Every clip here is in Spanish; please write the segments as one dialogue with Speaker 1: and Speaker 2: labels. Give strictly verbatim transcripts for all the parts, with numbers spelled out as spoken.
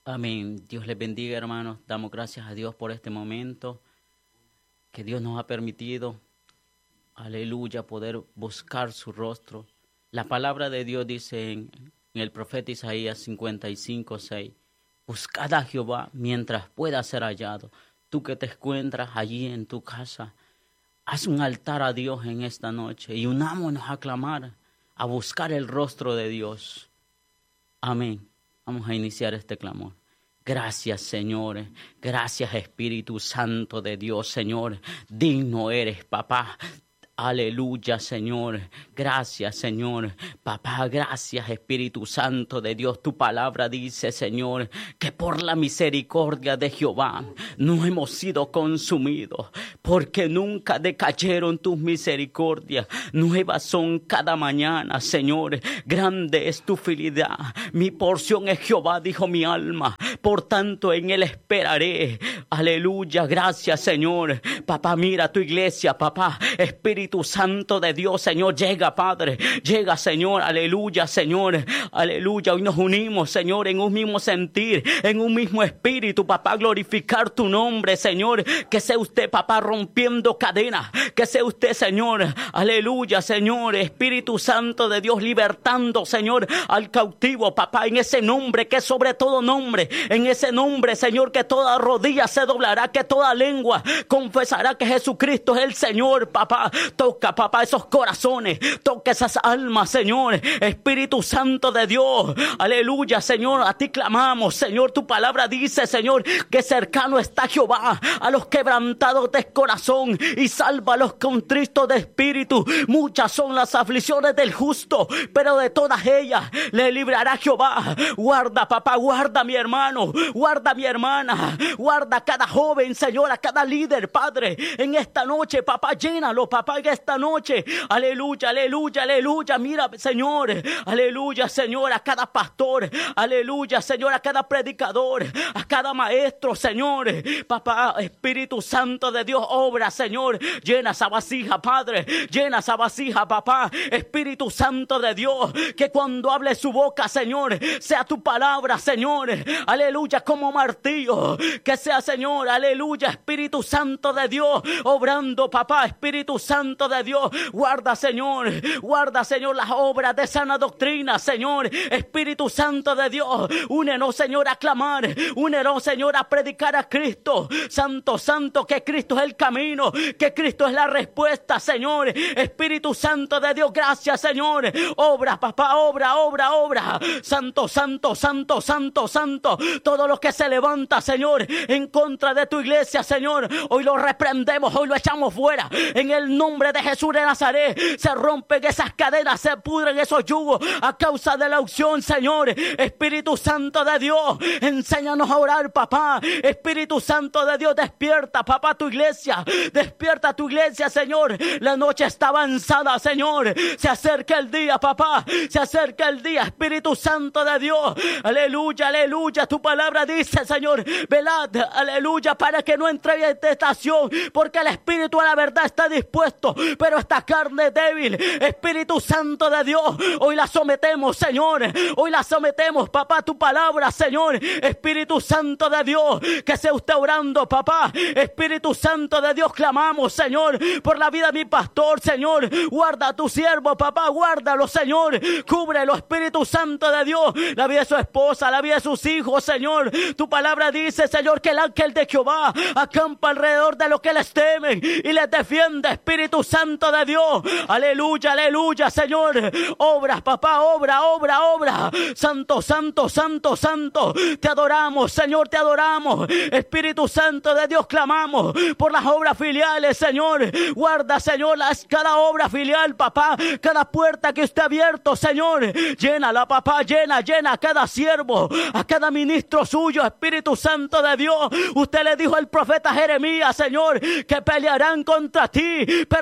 Speaker 1: Amén. Dios les bendiga, hermanos. Damos gracias a Dios por este momento que Dios nos ha permitido, aleluya, poder buscar su rostro. La palabra de Dios dice en, en el profeta Isaías cincuenta y cinco, seis, buscad a Jehová mientras pueda ser hallado. Tú que te encuentras allí en tu casa, haz un altar a Dios en esta noche y unámonos a clamar, a buscar el rostro de Dios. Amén. Vamos a iniciar este clamor. Gracias, Señor. Gracias, Espíritu Santo de Dios, Señor. Digno eres, papá. Aleluya, Señor. Gracias, Señor. Papá, gracias, Espíritu Santo de Dios. Tu palabra dice, Señor, que por la misericordia de Jehová no hemos sido consumidos, porque nunca decayeron tus misericordias. Nuevas son cada mañana, Señor. Grande es tu fidelidad. Mi porción es Jehová, dijo mi alma. Por tanto, en él esperaré. Aleluya, gracias, Señor. Papá, mira tu iglesia, papá. Espíritu Espíritu Santo de Dios, Señor, llega, Padre, llega, Señor, aleluya, Señor, aleluya. Hoy nos unimos, Señor, en un mismo sentir, en un mismo espíritu, papá, glorificar tu nombre, Señor. Que sea usted, papá, rompiendo cadenas, que sea usted, Señor, aleluya, Señor, Espíritu Santo de Dios, libertando, Señor, al cautivo, papá, en ese nombre que es sobre todo nombre, en ese nombre, Señor, que toda rodilla se doblará, que toda lengua confesará que Jesucristo es el Señor, papá. Toca, papá, esos corazones, toca esas almas, Señor, Espíritu Santo de Dios, aleluya, Señor, a ti clamamos, Señor, tu palabra dice, Señor, que cercano está Jehová a los quebrantados de corazón y salva a los contristos de espíritu. Muchas son las aflicciones del justo, pero de todas ellas le librará Jehová. Guarda, papá, guarda a mi hermano, guarda a mi hermana, guarda a cada joven, Señor, a cada líder, Padre, en esta noche, papá, llénalo, papá, en esta noche, aleluya, aleluya, aleluya, mira, Señor, aleluya, Señor, a cada pastor, aleluya, Señor, a cada predicador, a cada maestro, Señor, papá, Espíritu Santo de Dios, obra, Señor, llena esa vasija, Padre, llena esa vasija, papá, Espíritu Santo de Dios, que cuando hable su boca, Señor, sea tu palabra, Señor, aleluya, como martillo, que sea, Señor, aleluya, Espíritu Santo de Dios, obrando, papá, Espíritu Santo de Dios, guarda, Señor, guarda, Señor, las obras de sana doctrina, Señor, Espíritu Santo de Dios, únenos, Señor, a clamar, únenos, Señor, a predicar a Cristo, Santo, Santo, que Cristo es el camino, que Cristo es la respuesta, Señor, Espíritu Santo de Dios, gracias, Señor, obra, papá, obra, obra, obra, Santo, Santo, Santo, Santo, Santo, todo lo que se levanta, Señor, en contra de tu iglesia, Señor, hoy lo reprendemos, hoy lo echamos fuera, en el nombre de Jesús de Nazaret. Se rompen esas cadenas, se pudren esos yugos a causa de la unción, Señor, Espíritu Santo de Dios, enséñanos a orar, papá, Espíritu Santo de Dios, despierta, papá, tu iglesia, despierta tu iglesia, Señor, la noche está avanzada, Señor, se acerca el día, papá, se acerca el día, Espíritu Santo de Dios, aleluya, aleluya, tu palabra dice, Señor, velad, aleluya, para que no entre en tentación, porque el Espíritu a la verdad está dispuesto, pero esta carne débil, Espíritu Santo de Dios, hoy la sometemos, Señor, hoy la sometemos, papá, tu palabra, Señor, Espíritu Santo de Dios, que sea usted orando, papá, Espíritu Santo de Dios, clamamos, Señor, por la vida de mi pastor, Señor, guarda a tu siervo, papá, guárdalo, Señor, cúbrelo, Espíritu Santo de Dios, la vida de su esposa, la vida de sus hijos, Señor, tu palabra dice, Señor, que el ángel de Jehová acampa alrededor de los que les temen y les defiende, Espíritu Santo de Dios, aleluya, aleluya, Señor, obra, papá, obra, obra, obra, Santo, Santo, Santo, Santo, te adoramos, Señor, te adoramos, Espíritu Santo de Dios, clamamos por las obras filiales, Señor, guarda, Señor, las, cada obra filial, papá, cada puerta que esté abierto, Señor, llénala, papá, llena, llena a cada siervo, a cada ministro suyo, Espíritu Santo de Dios, usted le dijo al profeta Jeremías, Señor, que pelearán contra ti, pero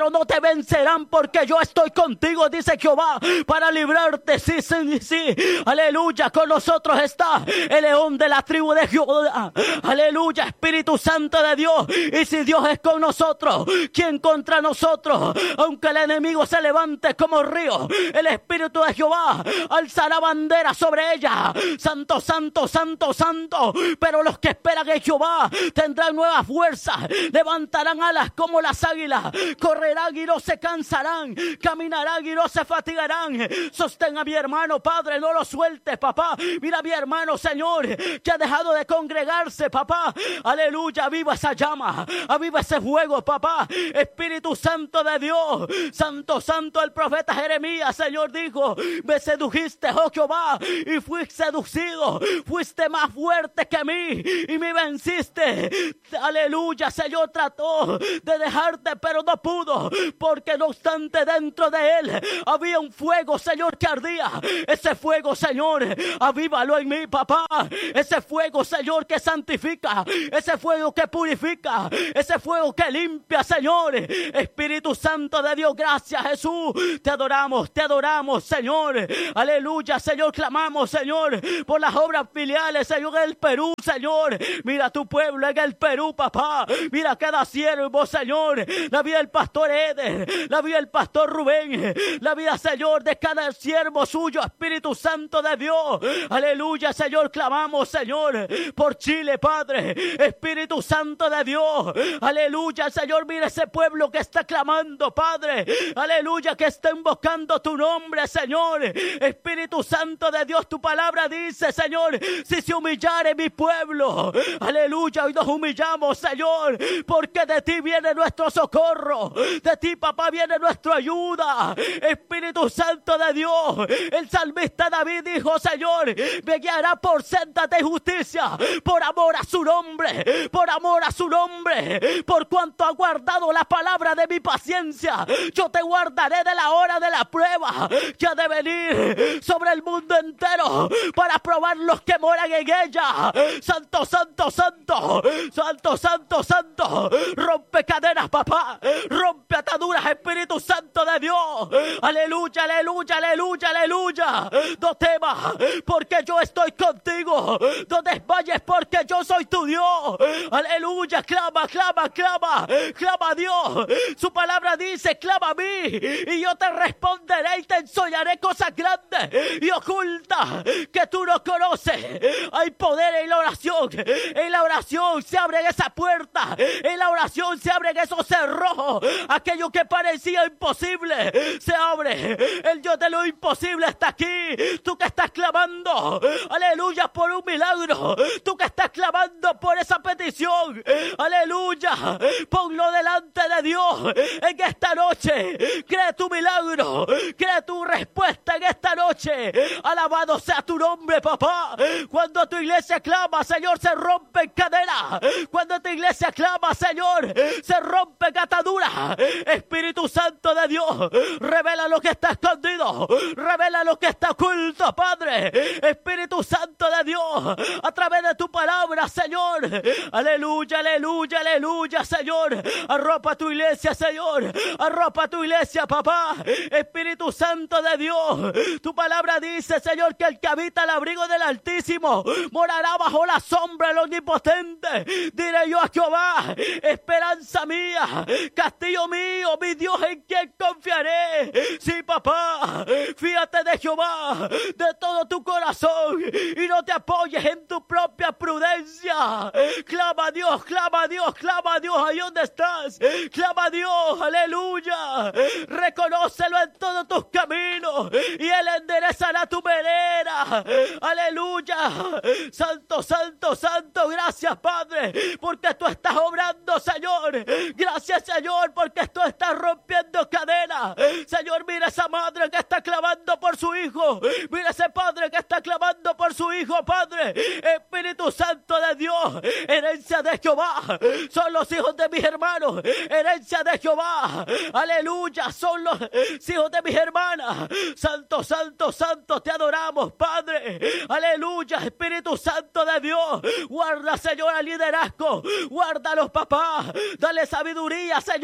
Speaker 1: pero no te vencerán porque yo estoy contigo, dice Jehová, para librarte. Sí, sí, sí, aleluya, con nosotros está el león de la tribu de Jehová, aleluya, Espíritu Santo de Dios. Y si Dios es con nosotros, ¿quién contra nosotros? Aunque el enemigo se levante como río, el Espíritu de Jehová alzará bandera sobre ella. Santo, santo, santo, santo. Pero los que esperan en Jehová tendrán nuevas fuerzas, levantarán alas como las águilas, correrán y no se cansarán, caminarán y no se fatigarán. Sostén a mi hermano, Padre, no lo sueltes, papá. Mira a mi hermano, Señor, que ha dejado de congregarse, papá. Aleluya, aviva esa llama, aviva ese fuego, papá. Espíritu Santo de Dios, santo, santo. El profeta Jeremías, Señor, dijo: me sedujiste, oh Jehová, y fui seducido, fuiste más fuerte que mí y me venciste. Aleluya, Señor, trató de dejarte, pero no pudo, porque no obstante dentro de él había un fuego, Señor, que ardía. Ese fuego, Señor, avívalo en mí, papá. Ese fuego, Señor, que santifica, ese fuego que purifica, ese fuego que limpia, Señor. Espíritu Santo de Dios, gracias, Jesús. Te adoramos, te adoramos, Señor. Aleluya, Señor, clamamos, Señor, por las obras filiales, Señor, en el Perú, Señor. Mira tu pueblo en el Perú, papá. Mira cada siervo, Señor. La vida del pastor Eder, la vida del pastor Rubén, la vida, Señor, de cada siervo suyo, Espíritu Santo de Dios. Aleluya, Señor, clamamos, Señor, por Chile, Padre. Espíritu Santo de Dios. Aleluya, Señor, mira ese pueblo que está clamando, Padre. Aleluya, que está invocando tu nombre, Señor. Espíritu Santo de Dios, tu palabra dice, Señor, si se humillare mi pueblo, aleluya, hoy nos humillamos, Señor, porque de ti viene nuestro socorro, de ti, papá, viene nuestra ayuda. Espíritu Santo de Dios, el salmista David dijo, Señor, me guiará por sendas de justicia, por amor a su nombre, por amor a su nombre, por cuanto ha guardado la palabra de mi paciencia. Yo te guardaré de la hora de la prueba que ha de venir sobre el mundo entero para probar los que moran en ella. Santo, santo, santo, santo, santo, santo. Rompe cadenas, papá, rompe ataduras, Espíritu Santo de Dios. Aleluya, aleluya, aleluya, aleluya. No temas, porque yo estoy contigo. No desmayes, porque yo soy tu Dios. Aleluya, clama, clama, clama, clama a Dios. Su palabra dice, clama a mí y yo te responderé y te enseñaré cosas grandes y ocultas que tú no conoces. Hay poder en la oración. En la oración se abren esa puerta. En la oración se abren esos cerrojos. Aquello que parecía imposible se abre. El Dios de lo imposible está aquí. Tú que estás clamando, aleluya, por un milagro. Tú que estás clamando por esa petición, aleluya, ponlo delante de Dios en esta noche. Cree tu milagro, cree tu respuesta en esta noche. Alabado sea tu nombre, papá. Cuando tu iglesia clama, Señor, se rompen cadenas. Cuando tu iglesia clama, Señor, se rompen ataduras. Espíritu Santo de Dios, revela lo que está escondido, revela lo que está oculto, Padre. Espíritu Santo de Dios, a través de tu palabra, Señor. Aleluya, aleluya, aleluya, Señor. Arropa tu iglesia, Señor. Arropa tu iglesia, papá. Espíritu Santo de Dios, tu palabra dice, Señor, que el que habita el abrigo del Altísimo morará bajo la sombra del Omnipotente. Diré yo a Jehová, esperanza mía, castillo mío, mi Dios en quien confiaré. Sí, papá, fíjate de Jehová de todo tu corazón y no te apoyes en tu propia prudencia. Clama a Dios, clama a Dios, clama a Dios ahí donde estás. Clama a Dios, aleluya. Reconócelo en todos tus caminos y Él enderezará tu vereda. Aleluya. Santo, santo, santo, gracias, Padre, porque tú estás obrando, Señor. Gracias, Señor, porque tú estás rompiendo cadenas. Señor, mira esa madre que está clamando por su hijo. Mira ese padre que está clamando por su hijo, Padre. Espíritu Santo de Dios, herencia de Jehová son los hijos de mis hermanos. Herencia de Jehová, aleluya, son los hijos de mis hermanas. Santo, santo, santo, te adoramos, Padre. Aleluya, Espíritu Santo de Dios, guarda, Señor, al liderazgo. Guárdalos, papá. Dale sabiduría, Señor, a mis hermanos.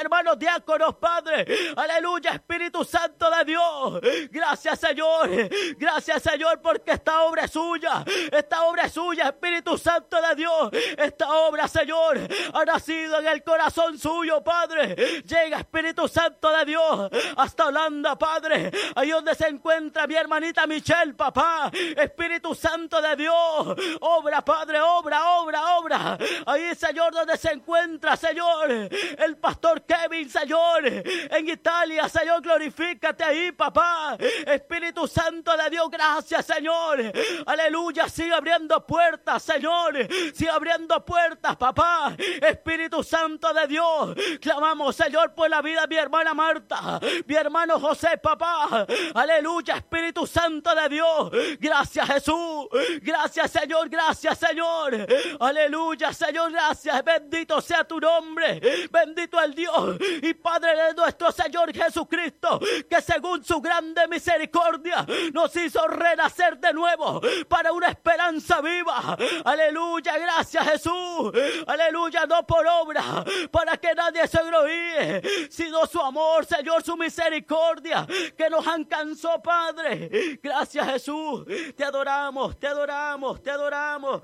Speaker 1: hermanos diáconos, Padre. Aleluya, Espíritu Santo de Dios. Gracias, Señor. Gracias, Señor, porque esta obra es suya. Esta obra es suya, Espíritu Santo de Dios. Esta obra, Señor, ha nacido en el corazón suyo, Padre. Llega, Espíritu Santo de Dios, hasta Holanda, Padre. Ahí donde se encuentra mi hermanita Michelle, papá. Espíritu Santo de Dios. Obra, Padre, obra, obra, obra. Ahí, Señor, donde se encuentra, Señor, el pastor Kevin, Señor, en Italia, Señor, glorifícate ahí, papá. Espíritu Santo de Dios, gracias, Señor. Aleluya, sigue abriendo puertas, Señor. Sigue abriendo puertas, papá. Espíritu Santo de Dios, clamamos, Señor, por la vida de mi hermana Marta, mi hermano José, papá. Aleluya, Espíritu Santo de Dios. Gracias, Jesús. Gracias, Señor. Gracias, Señor. Aleluya, Señor. Gracias. Bendito sea tu nombre. Bendito el Dios y Padre de nuestro Señor Jesucristo, que según su grande misericordia nos hizo renacer de nuevo para una esperanza viva. Aleluya. Gracias, Jesús. Aleluya. No por obra, para que nadie se gloríe, sino su amor, Señor, su misericordia que nos alcanzó, Padre. Gracias, Jesús. Te adoramos, te adoramos, te adoramos.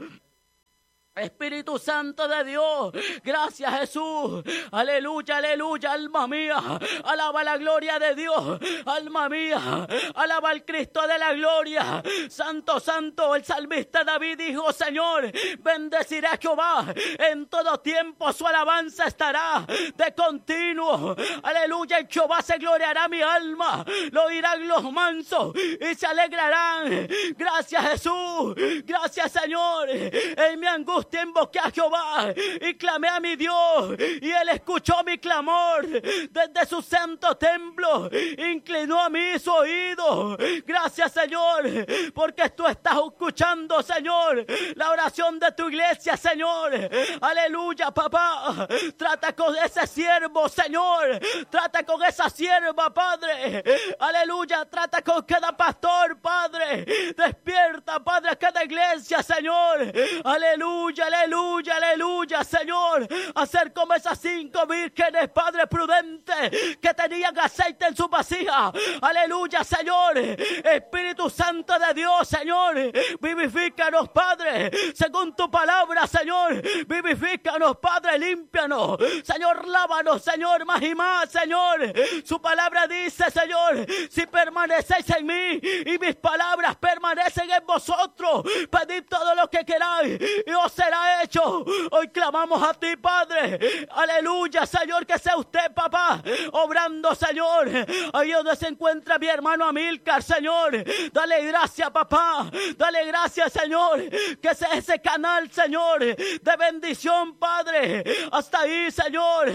Speaker 1: Espíritu Santo de Dios, gracias, Jesús. Aleluya, aleluya, alma mía, alaba la gloria de Dios. Alma mía, alaba al Cristo de la gloria. Santo, santo, el salmista David dijo, Señor, bendeciré a Jehová en todo tiempo, su alabanza estará de continuo. Aleluya, en Jehová se gloriará mi alma, lo oirán los mansos y se alegrarán. Gracias, Jesús, gracias, Señor. En mi angustia invoqué a Jehová y clamé a mi Dios, y Él escuchó mi clamor desde su santo templo, inclinó a mí su oído. Gracias, Señor, porque tú estás escuchando, Señor, la oración de tu iglesia, Señor. Aleluya, papá. Trata con ese siervo, Señor. Trata con esa sierva, Padre. Aleluya, trata con cada pastor, Padre. Despierta, Padre, a cada iglesia, Señor. Aleluya. Aleluya, aleluya, Señor. Hacer como esas cinco vírgenes, Padre prudente, que tenían aceite en su vasija. Aleluya, Señor. Espíritu Santo de Dios, Señor, vivifícanos, Padre, según tu palabra, Señor. Vivifícanos, Padre, límpianos, Señor, lávanos, Señor, más y más, Señor. Su palabra dice, Señor, si permanecéis en mí y mis palabras permanecen en vosotros, pedid todo lo que queráis y os será hecho. Hoy clamamos a ti, Padre. Aleluya, Señor, que sea usted, papá, obrando, Señor, ahí donde se encuentra mi hermano Amílcar, Señor. Dale gracias, papá. Dale gracias, Señor, que sea ese canal, Señor, de bendición, Padre. Hasta ahí, Señor.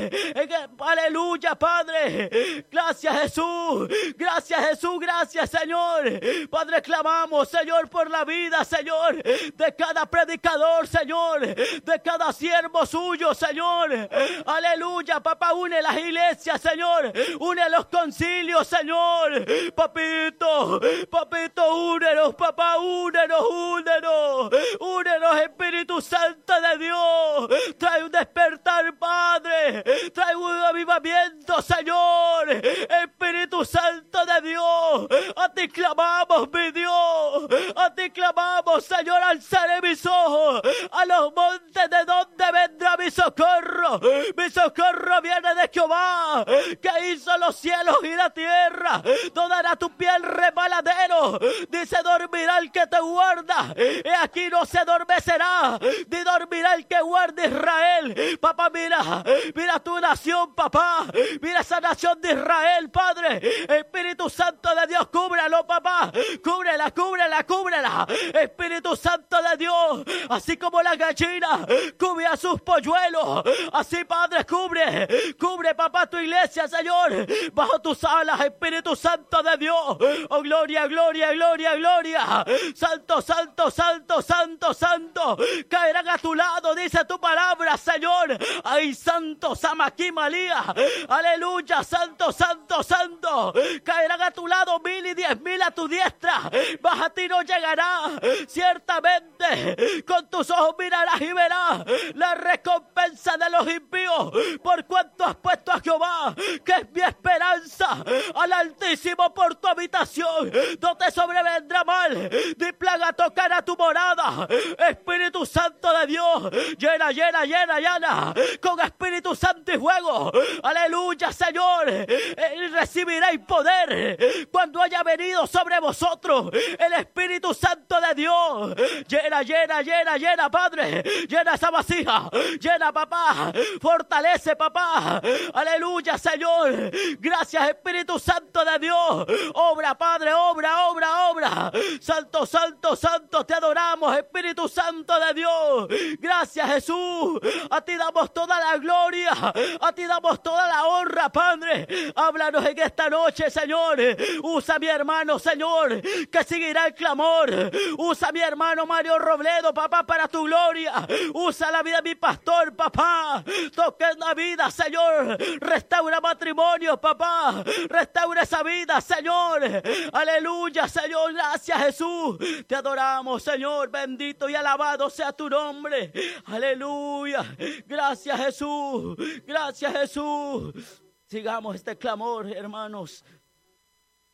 Speaker 1: Aleluya, Padre. Gracias, Jesús. Gracias, Jesús. Gracias, Señor. Padre, clamamos, Señor, por la vida, Señor, de cada predicador, Señor, de cada siervo suyo, Señor. Aleluya, papá, une las iglesias, Señor. Une los concilios, Señor. Papito, papito, únenos, papá, únenos, únenos. Únenos, Espíritu Santo de Dios. Trae un despertar, Padre. Trae un avivamiento, Señor. Espíritu Santo de Dios. A ti clamamos, mi Dios. A ti clamamos, Señor. Alzaré mis ojos a los montes, de donde vendrá mi socorro. Mi socorro viene de Jehová, que hizo los cielos y la tierra. No dará tu piel repaladero, ni se dormirá el que te guarda. Y aquí no se adormecerá, ni dormirá el que guarda Israel. Papá, mira, mira tu nación, papá. Mira esa nación de Israel, Padre. Espíritu Santo de Dios, cúbrelo, papá. Cúbrela, cúbrela, cúbrela. Espíritu Santo de Dios, así como la gallina cubre a sus polluelos, así, Padre, cubre, cubre, papá, tu iglesia, Señor, bajo tus alas, Espíritu Santo de Dios. Oh, gloria, gloria, gloria, gloria. Santo, santo, santo, santo, santo. Caerán a tu lado, dice tu palabra, Señor. Ay, santo, Samaquí, Malía. Aleluya, santo, santo, santo. Caerán a tu lado mil y diez mil a tu diestra, mas a ti no llegará. Ciertamente, con con tus ojos mirarás y verás la recompensa de los impíos, por cuanto has puesto a Jehová, que es mi esperanza, al Altísimo por tu habitación. No te sobrevendrá mal, ni plaga tocará tu morada. Espíritu Santo de Dios, llena, llena, llena, llena, con Espíritu Santo y fuego. Aleluya, Señor. Y recibiréis poder cuando haya venido sobre vosotros el Espíritu Santo de Dios. Llena, llena, llena, llena, Padre. Llena esa vasija. Llena, papá. Fortalece, papá. Aleluya, Señor. Gracias, Espíritu Santo de Dios. Obra, Padre, obra, obra, obra. Santo, santo, santo, te adoramos, Espíritu Santo de Dios. Gracias, Jesús. A ti damos toda la gloria. A ti damos toda la honra, Padre. Háblanos en esta noche, Señor. Usa a mi hermano, Señor, que seguirá el clamor. Usa a mi hermano Mario Robledo, papá, para tu gloria. Usa la vida de mi pastor, papá. Toca en la vida, Señor. Restaura matrimonio, papá. Restaura esa vida, Señor. Aleluya, Señor. Gracias, Jesús. Te adoramos, Señor. Bendito y alabado sea tu nombre. Aleluya. Gracias, Jesús. Gracias, Jesús. Sigamos este clamor, hermanos.